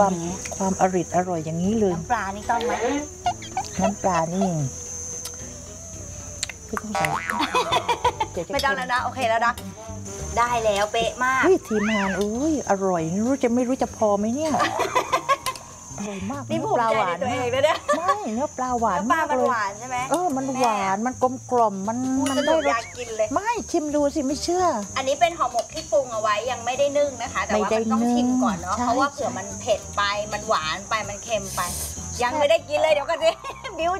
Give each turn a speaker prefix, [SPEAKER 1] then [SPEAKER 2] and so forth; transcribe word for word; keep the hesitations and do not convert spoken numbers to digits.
[SPEAKER 1] ความความอริดอร่อยอย่างนี้เลย
[SPEAKER 2] น้ำปลานี่ต้องไหม
[SPEAKER 1] น้ำปลานี่ไม่ต้องใส่เดี๋ยวจะ
[SPEAKER 2] ไม่ต้องแล้วนะโอเคแล้วนะได้แล้วเป๊ะมาก
[SPEAKER 1] เฮ้ยทีมงานอุ้ยอร่อยไม่รู้จะไม่รู้จะพอไหมเนี่ยอร่อยมาก
[SPEAKER 2] นี่
[SPEAKER 1] เนื้
[SPEAKER 2] ภู
[SPEAKER 1] อป
[SPEAKER 2] มิ
[SPEAKER 1] ลา
[SPEAKER 2] ใจ
[SPEAKER 1] หวา
[SPEAKER 2] ใน
[SPEAKER 1] น
[SPEAKER 2] ตัวเอ
[SPEAKER 1] มาก
[SPEAKER 2] งนะเนี่ย
[SPEAKER 1] ไม่เนื้อปลาหวาน
[SPEAKER 2] เนื้อปลาม
[SPEAKER 1] าก
[SPEAKER 2] มัน
[SPEAKER 1] เลย
[SPEAKER 2] หวานใช่ไหม
[SPEAKER 1] เออมันหวานมันกลมกล่อมมัน
[SPEAKER 2] พูด
[SPEAKER 1] มัน
[SPEAKER 2] สนุ
[SPEAKER 1] ได้
[SPEAKER 2] ก
[SPEAKER 1] ร
[SPEAKER 2] อยา
[SPEAKER 1] ส
[SPEAKER 2] กกินเลย
[SPEAKER 1] ไม่ชิมดูสิไม่เชื่อ
[SPEAKER 2] อันนี้เป็นห่อหมกที่ปรุงเอาไว้ยังไม่ได้นึ่งนะคะ แต่ว่า
[SPEAKER 1] ไม่ได้
[SPEAKER 2] มันต้องชิมก่อนเนาะ
[SPEAKER 1] นึ่ง
[SPEAKER 2] เพราะว่า
[SPEAKER 1] ใช่
[SPEAKER 2] เผื่อมันเผ็ดไปมันหวานไปมันเค็มไป ยังไม่ได้กินเลยเดี๋ยวกันสิ บิ้ว